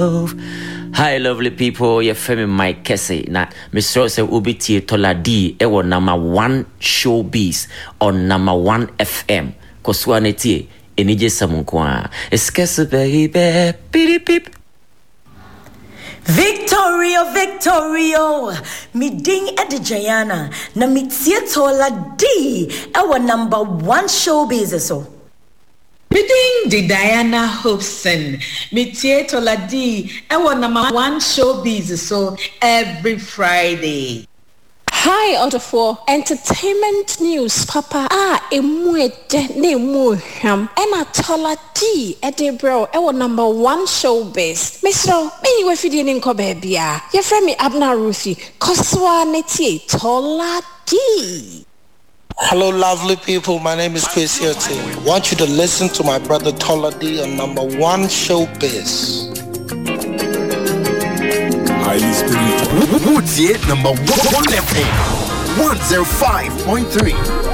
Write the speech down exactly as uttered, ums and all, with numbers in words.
Hi, lovely people. You're filming Mike Kessie. Now, Mister Rose will be T Toladi. Ewo number one showbiz on number one F M. Koswaneti. Enije samunkwa. Eskese baby. Beep beep. Victorio, Victorio, mi ding Edi Jayana, na mi Toladi. Ewo number one showbiz so. Meeting the Diana Hobson, Mitie Toladi, our number one showbiz so every Friday. Hi, Auto four entertainment news, Papa. Ah, emuete ne muham. Ena Toladi, Edebro, our number one showbiz. Mister, me we feeding in Kobebia. Your friend me Abna Ruthie, Koswa Netie Toladi. Hello, lovely people. My name is Chris Hilton. I want you to listen to my brother Toladi on number one showbiz. Highly spiritual. Number one F M, one oh five point three.